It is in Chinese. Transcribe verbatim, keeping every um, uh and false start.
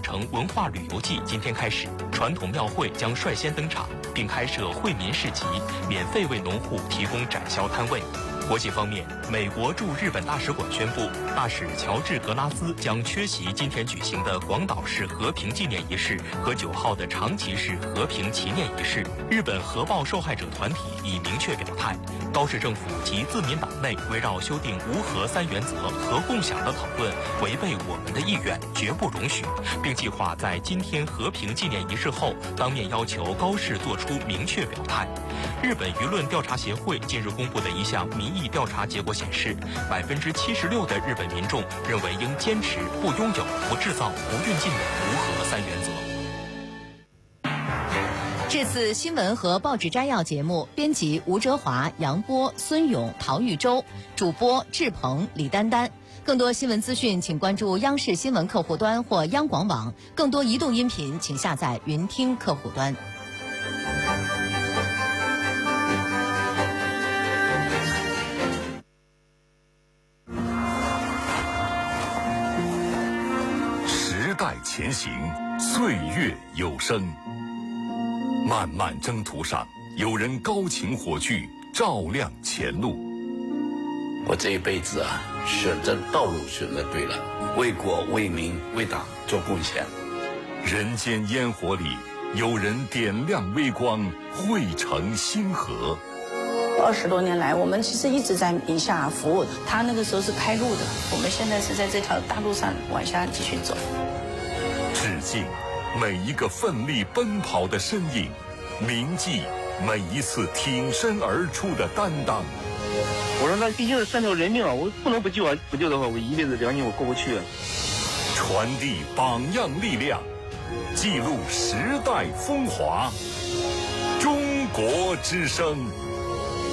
城文化旅游季今天开始，传统庙会将率先登场，并开设惠民市集，免费为农户提供展销摊位。国际方面，美国驻日本大使馆宣布，大使乔治·格拉斯将缺席今天举行的广岛市和平纪念仪式和九号的长崎市和平祈念仪式。日本核爆受害者团体已明确表态，高市政府及自民党内围绕修订无核三原则和共享的讨论违背我们的意愿，绝不容许，并计划在今天和平纪念仪式后当面要求高市做出明确表态。日本舆论调查协会近日公布的一项民意调查结果显示，百分之七十六的日本民众认为应坚持不拥有、不制造、不运进的无核三原则。 这次新闻和报纸摘要节目，编辑吴哲华、杨波、孙勇、陶玉洲，主播志鹏、李丹丹。更多新闻资讯，请关注央视新闻客户端或央广网。更多移动音频，请下载云听客户端。 时代前行，岁月有声。漫漫征途上，有人高擎火炬，照亮前路。 我这一辈子啊，选择道路选择对了，为国为民为党做贡献。 人间烟火里，有人点亮微光，汇成星河。 二十多年来，我们其实一直在宁夏服务的。他那个时候是开路的，我们现在是在这条大路上往下继续走。 致敬每一个奋力奔跑的身影，铭记每一次挺身而出的担当。 我说那毕竟是三条人命啊，我不能不救啊！不救的话，我一辈子良心我过不去啊。 传递榜样力量，记录时代风华。中国之声。